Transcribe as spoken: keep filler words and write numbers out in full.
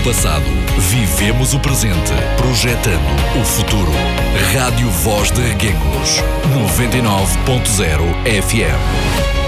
passado, vivemos o presente, projetando o futuro. Rádio Voz de Reguengos, noventa e nove ponto zero F M.